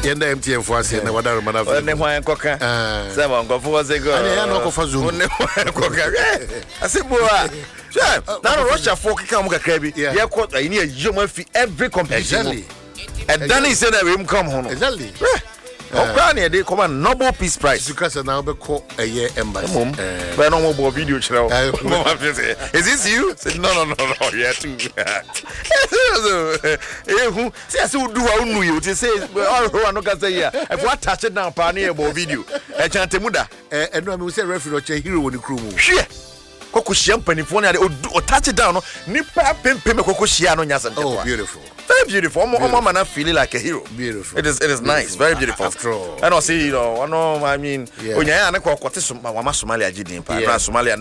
Yenda MTN for us na wada mana fa. Ne hwan koka. Say mo ngofo was go. Ani ya no kofa zoom. Ne hwan koka. Aseboa. Now Russia for kika mu kakra bi. Ye ko ani yom afi every competition. Exactly. And then he said that we come home. Exactly. Ukraine they come a Nobel Peace Prize. Because now be call a year embassy. But no more video channel. Is this you? No. Yeah, too. See, I still do I know you. They say all who are not gonna say yeah. If what touch it down pioneer video. I can't muda. And no, we say referee or hero in the crew. Shit. Koko champagne for or touch it down. Nipa pempe koko shiano nyasam. Oh, beautiful. Very beautiful. I'm feeling like a hero. Beautiful. It is nice. Very beautiful. After all. And I see, I mean, when you're not quite Somalia, Somalia,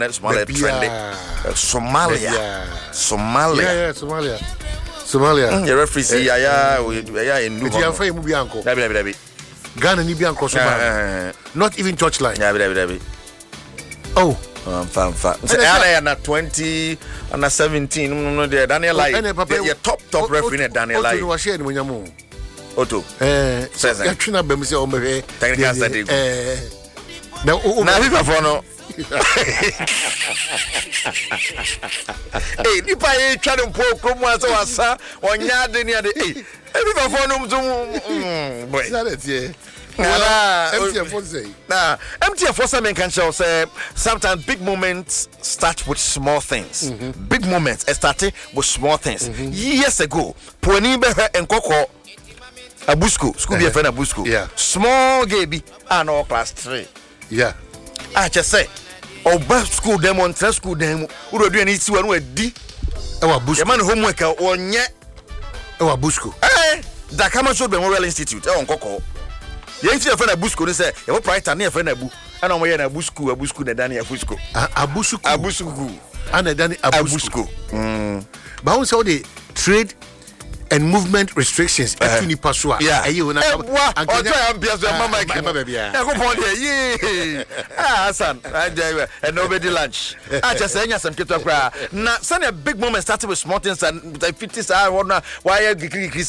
Somalia. The referee see, in New Ghana, Nibian cross. Not even touchline. Oh. Fam. Ana 20 and 17 no there Daniel Lai. The top referee Daniel Lai. Was sharing when you Otto. Says I tuna be say o me technical study. Na FIFA for no. Hey, nipa ye twa dem po kromo asa wasa onya de ne de. Hey, FIFA for no boy. That MTN for some can show say sometimes big moments start with small things. Big moments start with small things. Years ago, Pony Behe and Coco Abusco, school be a friend Abusco. Yeah. Small gaby and all class 3. Yeah. I just say, oh, best school demo and school demo. Who do any see one with D? Our Busco. Man homework or yet. Our Busco. The Commercial Memorial Institute on Coco. Yes, your friend Abusco, they say, your price and your friend Abu, and I'm wearing a Busco, the Danny Abusco. Abusco, and a Danny Abusco. But also the trade and movement restrictions at Tuni Pasua. Yeah, you know, I'm son, and nobody lunch. I just say, some kid of cry. Now, some a big moment started with small things and 50s. I wonder why I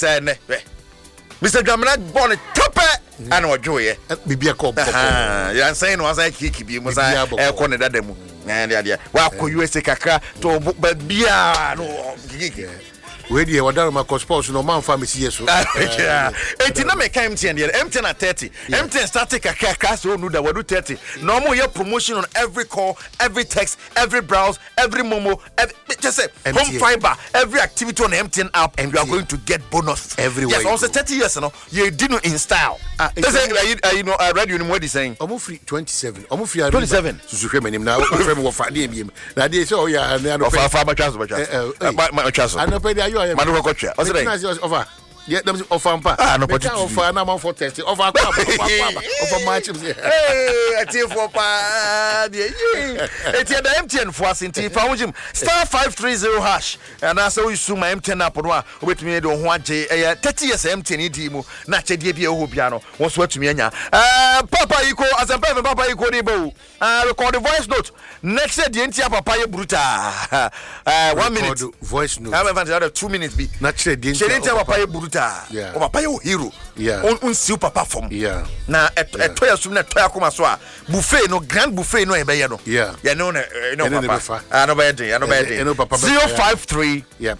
Mr. Gamana born a topper and what joy. Be a cop. I'm saying was I keep you was I cornered at them. And the idea. Well, could you say Kaka to book but beer? No, where do you want my cospose no man pharmacy? Yes, it's not make MTN here. MTN at 30. MTN started Kaka so no that we do 30. No more your promotion on every call, every text, every browse, every momo, just say home fiber, every activity on the MTN app, and you are going to get bonus everywhere. Yes, also 30 years, you didn't in style. You know, I read you what he's saying. Almost free 27. Almost free 27. So you him now. Now they say, oh yeah, and they are farmer chance. I know pay Manu Kocha. What's the offer? Yeah, them offer no offer na man for test. Offer match. Hey, I tell for pa. It's the MTN for us in T for him. Star 530 hash. And I saw you soon my MTN up on with me don't want 30 years MTN demo. Na che die bi ho bia no. What's what to me anya. Papa Iko as a Papa Iko debo. Record the voice note. Next day the NTN Papa ye bruta. 1 minute. Voice note. I'm advance 2 minutes be. Na che the NTN Papa ye bruta. Yeah. Papa yo hero. Yeah. On see papa from. Yeah. Na etoya sum na toya koma so a buffet no grand buffet no e be ye no. Yeah. Ya no papa. No be dey, no be dey. 053 Yep.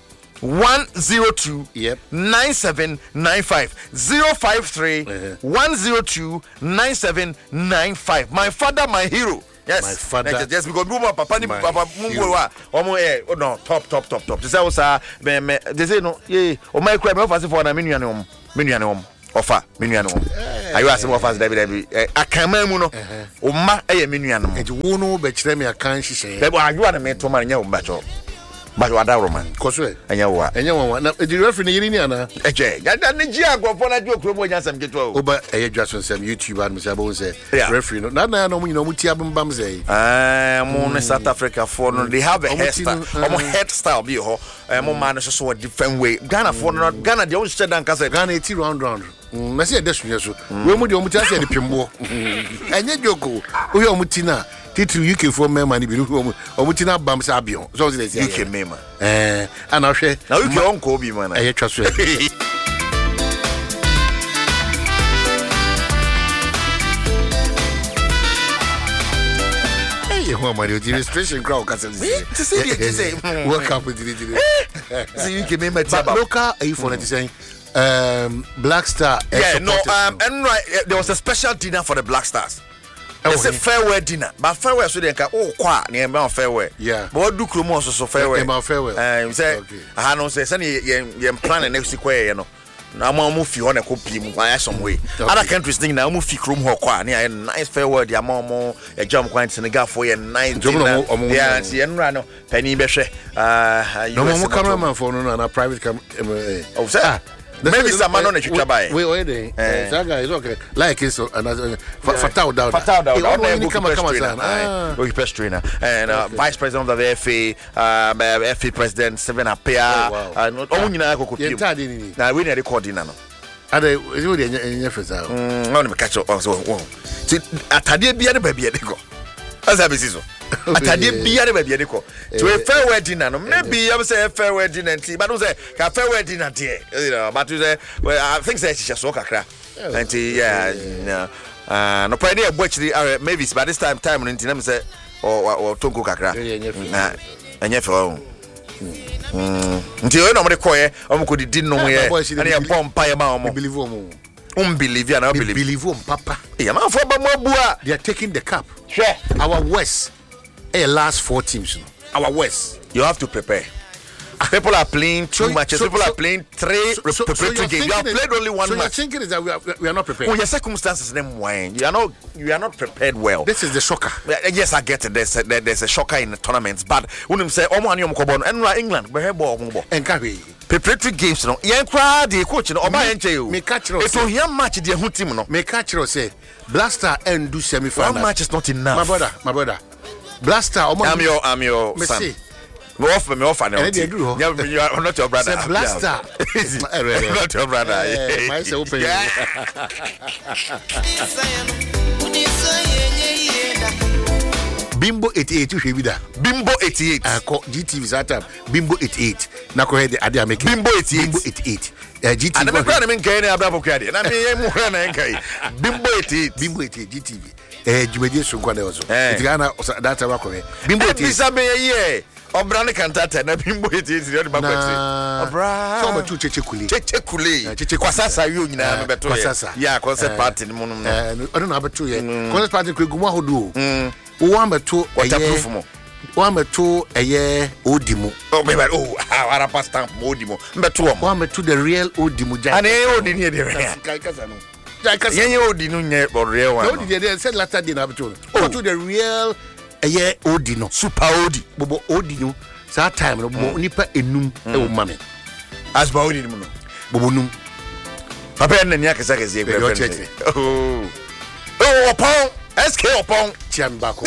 102 Yep. 9795 053 102 9795. My father, my hero. Yes, my father. Yes, because papa ni papa mungwa omo no top. They say osa they say no o my cry me offer for na menuane offer menuane ayo asem offer David akama mu no o ma eye menuane mo enti wo no be kire me akan hihye be ayo na me to ma nya o ba cho ba wada roman koso enya wa na the referee ni yiri ni ana eje ya da ni ji agofo na jo kuro mo nya sam keto o ba eye dwaso sam YouTube and me say bo say referee no na no mo nyina mo ti abembam say mo ne South Africa for no they have a hairstyle bi ho mo man so a different way Ghana for no Ghana they don't dan kasa Ghana 80 round na say desu yeso we mo de o mo ti ase de pembo enye joko o ye o mo ti na Titu UK for member ni bi no omutina bam sa abion so say UK member ana hwe na UK onko bi man twa so money registration crowd can say welcome to so you can make but local for that saying Black Star and right there was a special dinner for the Black Stars. It's a farewell dinner, but farewell so they can near farewell. Yeah, but what do Krumo so farewell? Farewell. Say I don't say you plan next week, you know. Now I'm moving on a copy some way. Other countries think now move Krum Hokwa near a nice farewell, the among a jump quite Senegal for a nice dinner. Yeah, see, and run Penny Beshe. No more cameraman for no private camera. Oh, sir. Maybe some man on a future buy. Wait, that guy is okay. Like it's Fatao down. Best trainer and vice president of the FA, FA president, 7 appear. Only now we need recording now. Are they really in your face? No, catch up also. Atadia be a baby. As I see so. Atadia be a baby. To a fair wedding, maybe I will say a fair wedding and see, but don't say a fair wedding at the but to say, well, I think that's just so crack. And yeah, no pioneer watch the maybe by this time in Tinam say or Tongo Kakra. And yet for until nobody quiet, could didn't know where any a bomb pie amount. Believe you, and believe Papa. They are taking the cup. Sure. Our West, last 4 teams. Our West. You have to prepare. People are playing 2 matches. People are playing 3 preparatory games. You have played only 1 match. So your thinking is that we are not prepared. Well, your circumstances them wine. You are not prepared well. This is the shocker. Yes, I get it. There's a shocker in the tournaments. But when you say, England, we have ball. And carry. Preparatory games, no. You crowd the coach, no. Me catch you. It's a young match. The whole team, no. Me catch you say, Blaster and do semi-final. 1 match is not enough. My brother. Blaster. I'm your son. Me offer. I'm not your brother. Blaster. I'm not your brother. Bimbo 88 we be Bimbo 88 GTV that time Bimbo 88 na ko head ade make Bimbo 88 GTV and me plan me nkai na abra bokade na me mu hra na nkai Bimbo 88 GTV jumeje so kwa also itigana that time ko Bimbo 88 bisa be ye obra ne kantata na Bimbo 88 ba kwati obra so ba tu chechekule kwasasa yo nyina me beto ya concert party ni munum no na beto ye concert party ko gumu ahodo Wameto waterproof mo Wameto eye Odimu. Oh baby, ara pasta Odimu. Mbeto mo. Wameto the real Odimu Jack. And Odi ni the real. Kasa no. Kasa. Yen Odi no nye real one. Odi dey said latter day na beto. To the real eye Odi no. Super Odi. Bobo Odi no. That time no bo nipa enum e wo mame. As ba Odi no. Bobo num. Papa en nya kesa kesa e gbe. Oh, upon SK upon Chiambako.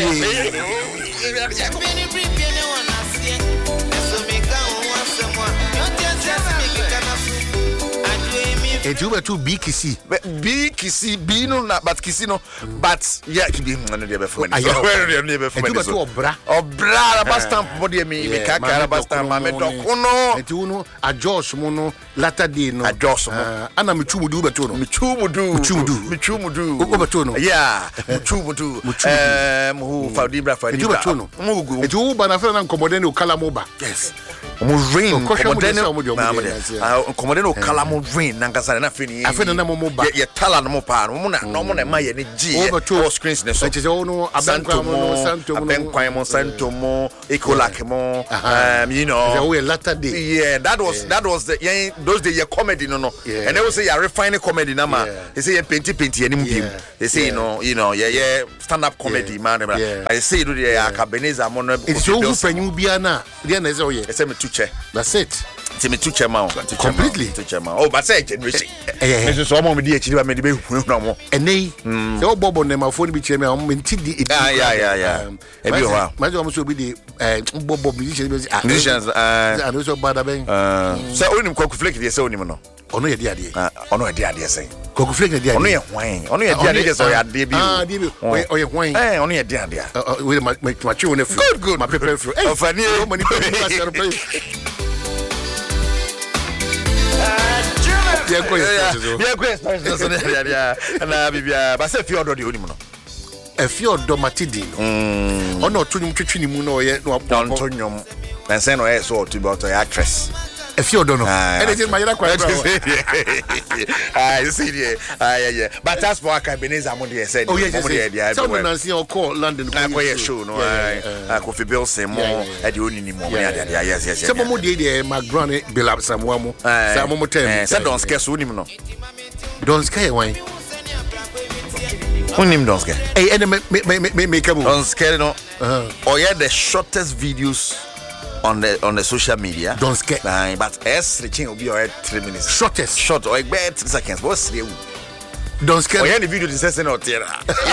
Ejuba to B Kisi. B Kisi B no na but Kisi no but yeah ki be no dey be for me. Ejuba to obra. Obra ba stamp body me kaka ba stamp ma me dokuno. Etu no adjust mo no latter day no. Adjust mo. Ana metumudu beto no. Metumudu. Obeto no. Yeah. Metumudu. Who Fadibra Fadibra. Ejuba to no. Eju ba na fe na nkomode ne okalamoba. Yes. Rain komode no kalamo rain nankasa na fini afena na mo ba ye tala no mo pa no mo na ma ye ne gi all screens ne so eche no abankwa mo santo mo ekolak mo you know we latter day yeah that was the those days your comedy no and they will say you refine comedy na ma they say you painty anim bim they say you know yeah stand up comedy man I say do the Akabeneza mo no it's so penyu bia na dia na say oye say me tuche that's it me tuche ma completely tuche ma oh but say generation me so mo me di echi ba me di be hu na mo enei say o bobo na ma phone bi kire me o me nti di yeah e bi wa ma jo mo so bi di bobo bi kire be musicians and so bad ben say onim Kwaku Flake dey say onim no ono ye di ade say Kwaku Flake dey ono ye hwan ono ye di ade say ade bi o ye hwan ono ye di ade we ma chiwo na free good ma prepare free ofani o mani pe Yeah, go ahead. Na bibia, but say fi odo de onim no. If you're domatidin, or not to twitching moon or yet, no, don't turn your and send her so to about the actress. If you don't know, anything my quite. I see, yeah. But that's what Ebenezer Monday said. Oh, yes, someone has seen or call London. I'm going to show no, I could feel Bill say more at the only more. Yes. Some more day, my granny bill up some more. Some more time. Said don't scare soon. Don't scare wine. Who name don't scare? Hey, and make a move. Don't scare no. Or yeah, the shortest videos on the social media. Don't scare. But S reaching will be alright 3 minutes. Shortest. Short or 3 seconds. What's the don't scare. Oh yeah, the video is saying out here.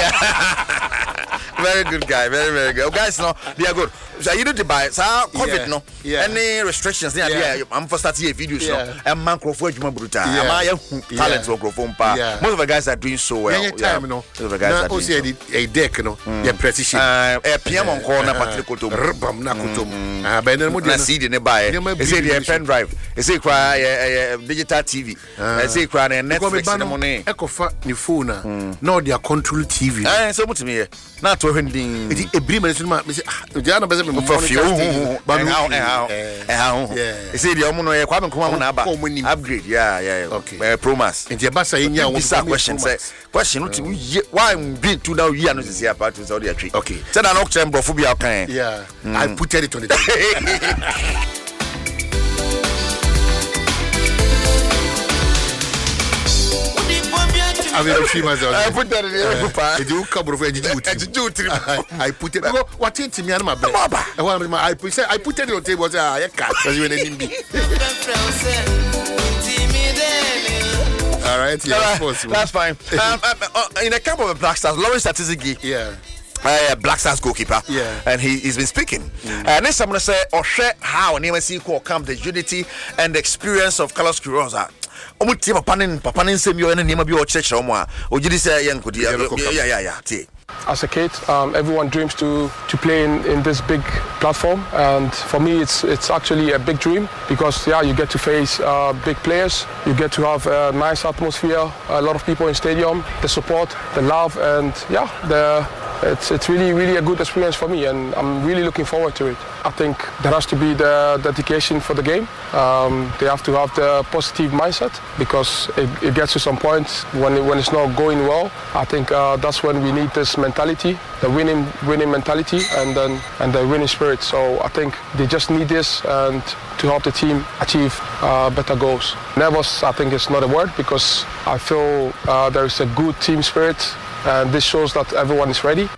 Very good guy, very good. Guys, no, they are good. So you need to buy COVID no. Any restrictions there? I'm for starting videos no. And man crofo adwuma bruta. Talent work crofo mpa. Most of the guys are doing so well. Yeah. Most of the guys are doing a deck no. Yeah, precision. PM on corner Patrick Kotom. Rbam na Kotom. But then na CD ne buy. Is it a pen drive? Is it cry digital TV? Is it cry Netflix no money? Ekofa ni phone na dia control TV. So much me na to hending. It e bri me say Jana be for few but how you see the omuno e kwa me na aba upgrade okay promise and the basa enya question why be to now year no see about to Saudi Arabia okay say na no chamber for bia kan I put it on the I put that in the you come over I put it what into me and my bed I put it on the table I all right that's fine in a couple of Black Stars Lawrence Statizigi Black Stars goalkeeper and he's been speaking next I'm going to say how and even see come the unity and the experience of Carlos Queiroz Papa same you and be church or you say as a kid, everyone dreams to play in this big platform, and for me it's actually a big dream because you get to face big players, you get to have a nice atmosphere, a lot of people in stadium, the support, the love, and it's really a good experience for me, and I'm really looking forward to it. I think there has to be the dedication for the game. They have to have the positive mindset because it gets to some point when it's not going well. I think that's when we need this mentality, the winning mentality, and the winning spirit. So I think they just need this and to help the team achieve better goals. Nervous, I think, is not a word because I feel there is a good team spirit. And this shows that everyone is ready.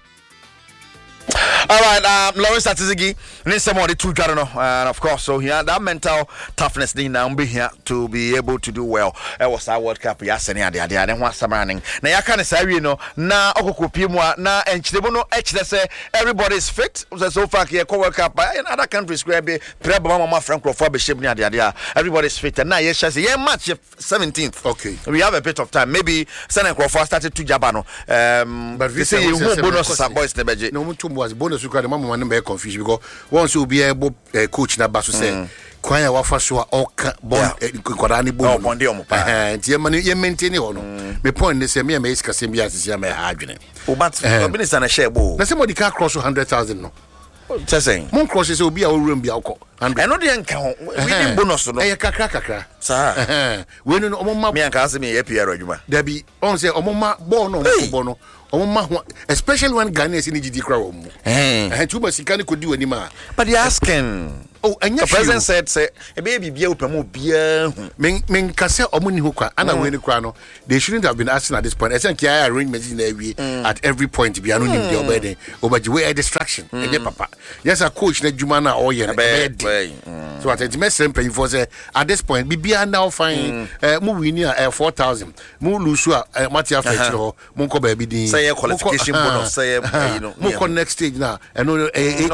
All right, Lawrence Statizigi, need someone to do and of course, so here that mental toughness thing now be here to be able to do well. It was our World Cup yesterday. I didn't want some running. Now you can't say na okokopimwa na enchilebono say everybody is fit. So far here World Cup in other countries where be mama Francophone be shape everybody is fit. And now yes, match 17th. Okay, we have a bit of time. Maybe Senegal Crawford started to Jabano. But they say bonus boys nebeje. No much was bonus because the mama be confused because once you be able coach na baso say kwanya wafa so oka bon kwara ni bon bonde omo pa nti ye maintain ho no me point say me is kasem bi asisi am ha adwene o but minister na share bo na say modi ka cross 100,000 no just saying mon cross say obi a room bi akọ eno de nka ho we ni bonus no e kakra sa we no omma me anka say me ye PR adwuma da bi on say omma ball no bo no especially when Ghana is in the GD crowd. Too much can could do anymore. But you're asking. Oh, and the president said, "Say a baby be open more beer." Men Kase Omuni Hoka, and I'm winning crown. They shouldn't have been asking at this point. I think I arrangements in every at every point to be anonym your wedding. Over the way a distraction. Papa. Yes, a coach that Jumana or yen. So at the mess paying for say at this point, be now fine. Moving near 4,000. Move Lusua, Matia Fetch, Monko baby. Say a qualification bonus. Say, you know, Moko next stage now. And only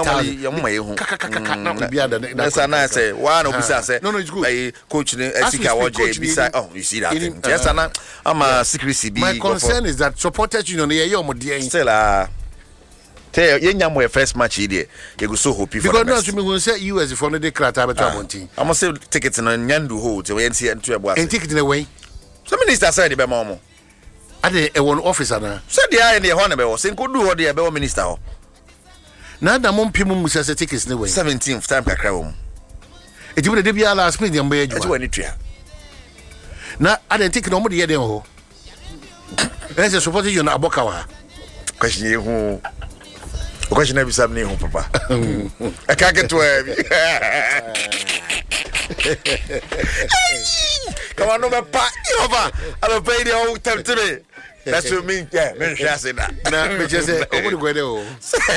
8,000. That's a nice say. One of say no, it's good. Coach beside. Oh, you see that thing. Yes, I'm a secrecy. My concern is that supporters union here still tell you first match here. You go so happy for because no, we say US for the crata between. I must say tickets in Nyandu hold to NC and to a and ticket in a way. So minister said the memo. ade e won office ana said the eye near one be was in could do what the be minister na da mo mpem mu sese tickets ne we 17th time kakra wo e di de bia last minute yamba e ti wani tua na ade ticket no mo de yeden ho ese support you na aboka wa question you who question every sabni ho papa I can't get to come on no me pa over I don't pay the whole time today. That's what mean me say that na me just say o mo de go de o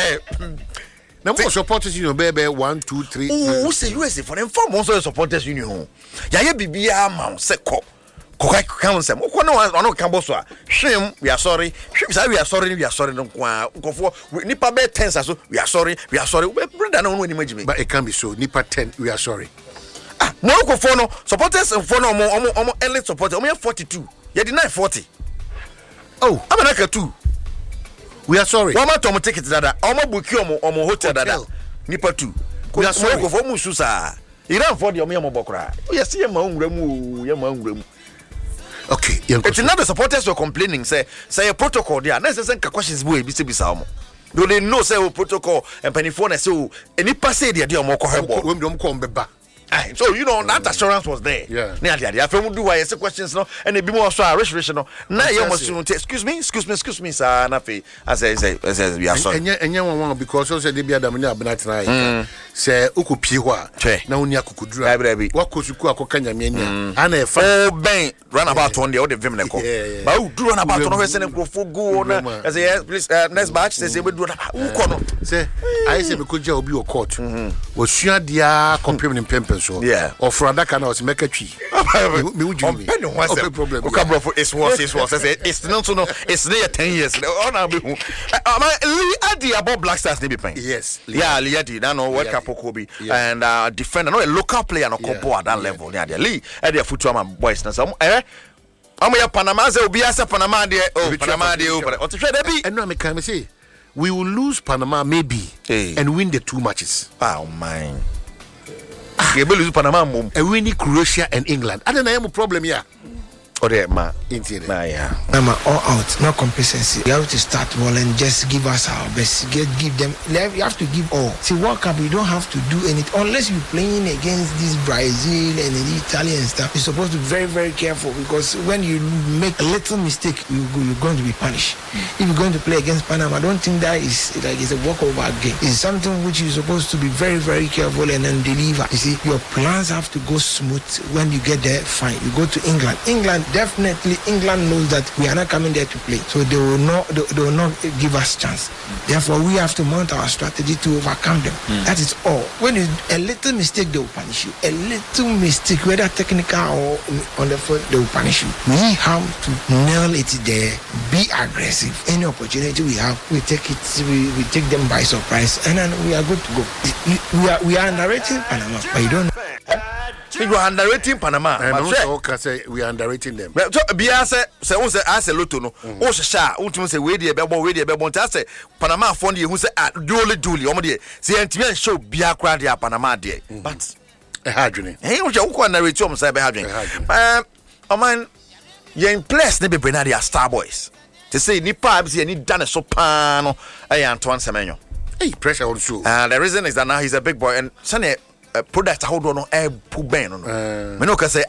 na mo supporters union be 1 2 3 who say USA for them form also supporters union ya ye bibia ma se ko come say mo ko no kan bo so a hwem we are sorry hwem we are sorry no kwa nkofo nipa be 10 so we are sorry brother no ni magime but it can be so nipa 10 we are sorry mo ko for no supporters for no omo elite supporters omo 42 ye deny 40 oh amanaka 2 we are sorry one man to ticket dada omo book omo hotel dada nipa 2 we are sorry ko for mu susa iran for the omo bokra yes ye ma nwura okay it's not the supporters were complaining say a protocol there na say questions boy bi se bisa omo do they know say protocol and penifo na say any pass dey omo ko hebo we dem ko mbeba so you know that assurance was there na dey afem do why questions no and e bi mo so restoration no na you must excuse me sir na fe as we are sorry enye won because so say dey bi adam ni abena try say okopie ho a na oni akukudura wakosuku akoka nyame ania ana e fa oh ben run about on the vim ne ko ba u do run about no we say nkrofo go na say yes please next match say we do u ko no say I say me ko ja obi o court wo sua dia compare ni pempen so of radaka na o se mekatwi me uju me no problem o kabro for is was say it's not so no it's near 10 years on na be hu adi about Black Stars ne be pen yes Adi na no World Cup Kobe and defender no a local player no combo at that level ne adi Lee adi football man boys na some ya Panama say obi asa Panama de Panama de o to share dey and no me can say we will lose Panama maybe and win the 2 matches oh man we will lose Panama mom and win Croatia and England I don't know any problem here or there ma yeah I'm all out no complacency you have to start well and just give us our best give them you have to give all see World Cup you don't have to do anything unless you're playing against this Brazil and the Italian stuff you're supposed to be very very careful because when you make a little mistake you're going to be punished if you're going to play against Panama I don't think that is like it's a walkover game it's something which you're supposed to be very very careful and then deliver you see your plans have to go smooth when you get there fine you go to England definitely England knows that we are not coming there to play so they will not give us chance therefore we have to mount our strategy to overcome them that is all when you a little mistake they will punish you a little mistake whether technical or on the foot they will punish you we have to nail it there be aggressive any opportunity we have we take it we take them by surprise and then we are good to go we are narrating Panama but you don't know you are underrating Panama but say we are underrating them so bia say I say loto no o sha untum say we dey bebo nta say Panama fond ye hu say duly omo dey say antimi show bia kra dey Panama dey but e hadwene o je wo narrate om say be hadwene man yen place ne be Bernard ya Star Boys to say nipa be say ni dane so pa no e Antoine Semenyo pressure on show the reason is that now he's a big boy and sane product how do no pu ben no me no can say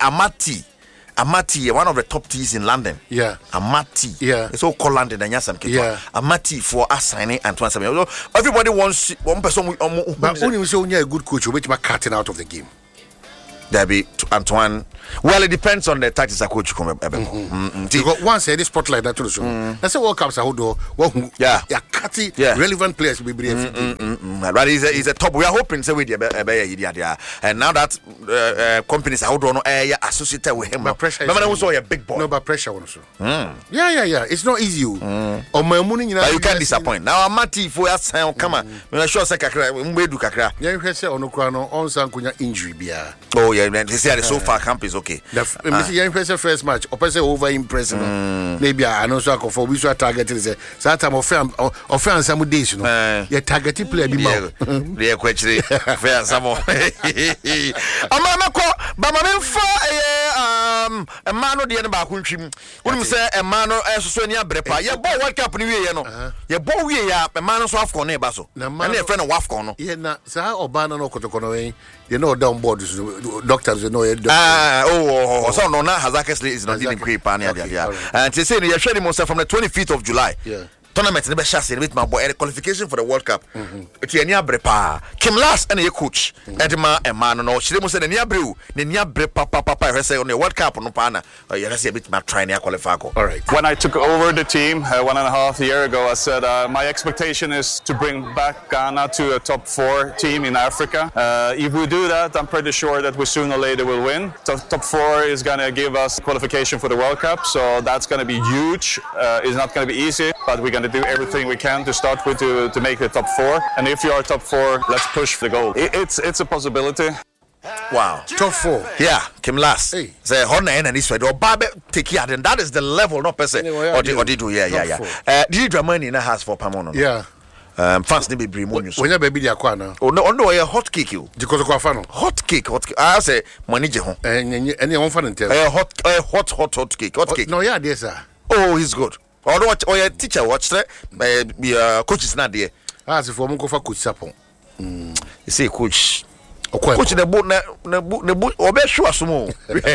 Amati one of the top teams in London Amati it's all called London and Yasam Amati for us signing Antoine Semenyo everybody wants one person but only so a good coach which ma cutting out of the game there be Antoine well it depends on the tactics a coach come because once this spotlight that too so that's a World Cup how do cutting relevant players be brave but he's a top we are hoping say we there and now that companies how do no associated with him remember also a big boy no but pressure also yeah it's not easy on my money you can't disappoint now Amati for us come on me sure say kakra mbedu kakra you say onokra no on san kunya injury bia oh yeah man they say so far camp is okay the first match or say over impressive maybe I know so for we so target is that time of some days you know your targeted player be they question fair some amama ko But my man for a man of the end of Bakunchim. Wouldn't say a man of Sonia Brepa. Your boy, what company you know? Your boy, we are a man of Wafcon, Basso. And a friend of Wafcon. Yeah, Sir Obana no Kotokono, you know, down board doctors, you know. So no, Hazakasli is not in Creep, and they say you're showing himself from the 25th of July. Yeah. Tournament in the best with my boy, qualification for the World Cup. It's Nia Brepa, Kim Last and your coach, Edma and man, no, she must say the Nia Brew, the Nia Brepa, Papa, say on the World Cup, no pana, or you see a bit my trying to qualify. All right. When I took over the team 1.5 years ago, I said my expectation is to bring back Ghana to a top 4 team in Africa. If we do that, I'm pretty sure that we sooner or later will win. Top 4 is going to give us qualification for the World Cup, so that's going to be huge. It's not going to be easy, but we're going to do everything we can to start with to make the top 4. And if you are top 4, let's push the goal. It's a possibility. Wow. Top 4. Yeah, Kim Last. Hey. Say Honda and this way. Or Babe take it, and that is the level, not per se. Or did do, yeah. Did you draw money in a house for Pamono? Yeah. Fans need to be bring when you baby the aquana. Oh no, a hot cake you. Because of Quafano. Hot cake. I say money je and you won't find it. Hot cake. No, yeah, dear sir. Oh, he's good. Or what? Or your teacher watched it. Coach is not there. As if we go for coach sapon. You see, coach. Coach the boat the boat or be sure sumo.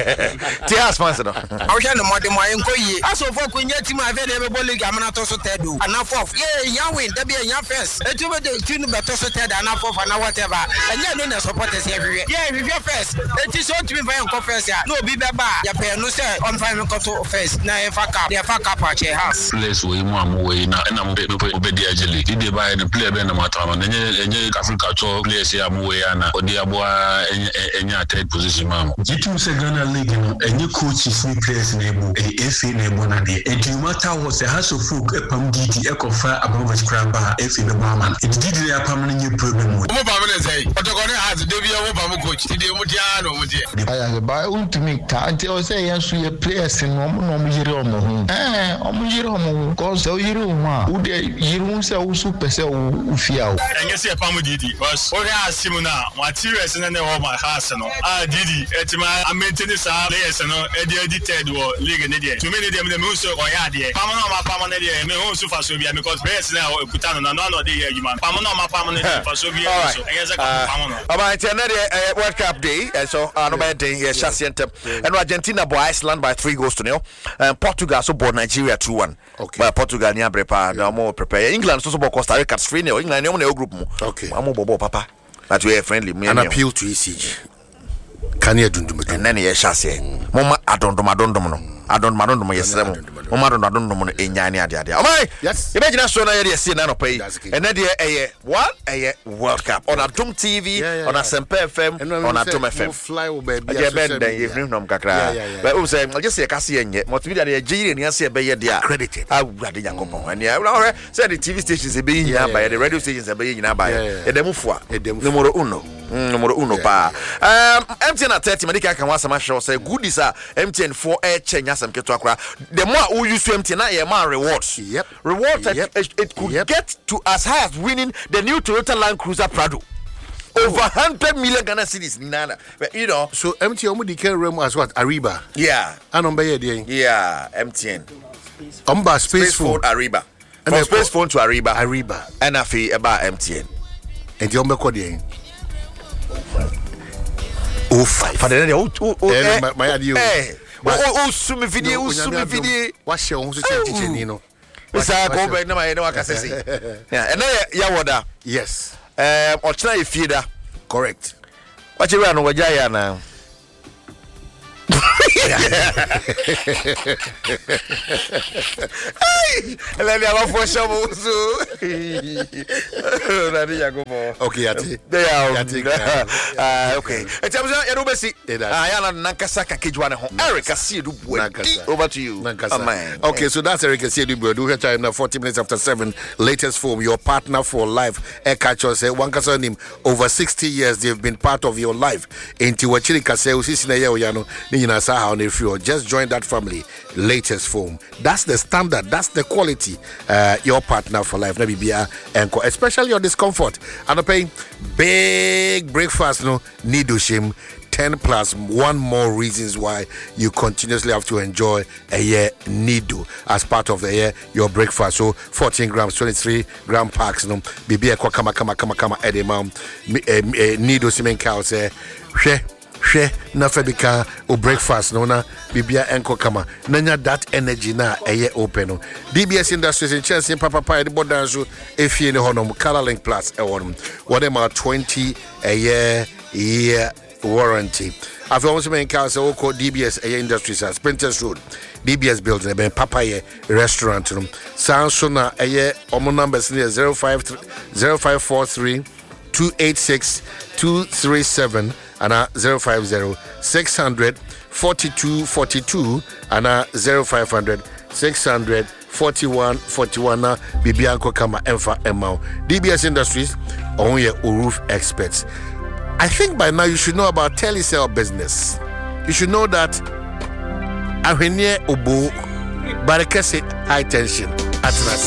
Tears fans no. I was no more than my enkoyi. Aso for kunya team available league amana to so tedu. And fourth. Yeah, win. There be a first. It will be the better so ted and fourth and whatever. And you know supporters everywhere. Yeah, we go first. It is on to be very confess. No be baba. Ya pay no say on 5 to first. Na e fuck up. They fuck up at your house. Place we mu we na mo be obedi agile. If they buy the player be na matama. Enye Africa cho players ya mu we na. Boa enya third position mam G2 se Ghana league no enye coaches ni players na ebo FA na ebo na de it no matter what the house of folk epam DD ekofa above scramba FA na mama it did dey apam na new problem wo ba me say otoko ne has dey bia wo ba mo coach ti dey mu dia no mu dia aya ba ultimate ta anti o say yan so ye players no mo yire omo ho omo yire omo ho cause o yire o ma wo dey yire un say wo su pese wo fia o enye se epam DD because o ya asimu na materials na my house no Didi etima maintain sa players no edited wo league ne dey to me dem me so o ya dey pam na dey me ho so fa so bia because players na ekuta no no dey human pam na dey fa so bia so enye pam no about the World Cup day so no by day here Chasientem and Argentina boy Iceland by 3-0 and Portugal so board Nigeria 2-1 but Portugal near prepare now more prepare England so board Costa Rica 3-0 England no group mo amo bobo papa but we are friendly. An appeal to ECG. Can you do it? And then you shall say, Mama, I don't know, yes, Mama, I don't know, Enyania. Yes, imagine us on a see none of pay. And then a World Cup on a Doom TV, on a Semper FM, on a Doom FM. Fly over Kakra. But who say, I just say, Cassian yet, Motivida, a G and Yancy Bay, they are credited. I would rather young and yeah, said the TV stations are being here by the radio stations are being here by a demufua, numero uno pa. MTN at 30 Medica can once a match say goodies are MTN 4 air change as some Ketwakra. The more who use MTN, more rewards. Yep. Rewards it could get to as high as winning the new Toyota Land Cruiser Prado. Over 100 million Ghana cedis, Nana. But you know, so MTN only can rem as what Ariba. Yeah. And on by day. Yeah, MTN. Space phone Ariba. From space phone to Ariba. And I feel about MTN. And the umbe kodi. For the my idea. Sumi video. What's your own teaching, you know? It's a go back no I can say. Yeah, and Yawoda. Yes. Or try feeder. Correct. What you run over Jaya now? Let me have for show. Okay, okay. Eric, I see you. Over to you. Okay, so that's Eric Asiedu. Do here now 40 minutes after 7. Latest form, your partner for life. Ekacho say one person him over 60 years they've been part of your life. Into Wachiri Kase usisina ya oyano ni nasa how if you just join that family. Latest form. That's the standard. That's the quality. Your partner for life. Maybe be especially your discomfort. And paying big breakfast no need to shame. 10 plus 1 more reasons why you continuously have to enjoy a year Nido as part of the year your breakfast. So 14 grams, 23 gram packs. No, bibi ekwa kama edema. Nido simen cow say, she na febika o breakfast no na bibia enko kama nanya that energy na eye open no. DBS Industries in Chelsea papa the bodan so efie ne honom Color Link Plus e wonum what am 20 a year warranty. I've also been council oko DBS Industries as Sprinters Road DBS building e ben papa ye restaurant room sound so na eye omo numbers near 0543 286 237 and 050 600 4242 and 0500 600 4141 na Bibianco Kama Enfa Emau. DBS Industries on your roof experts. I think by now you should know about telecell business. You should know that Ahwenye Obo Barekese high tension at